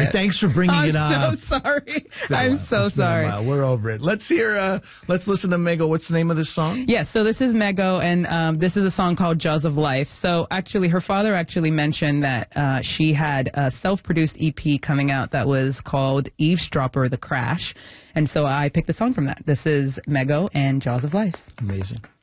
sorry. Thanks for bringing it up. I'm so sorry. I'm so sorry. We're over it. Let's listen to Mego. What's the name of this song? Yes, so this is Mego, and this is a song called Jaws of Life. So actually, her father actually mentioned that she had a self-produced EP coming out that was called Eavesdropper, The Crash. And so I picked the song from that. This is Mego and Jaws of Life. Amazing.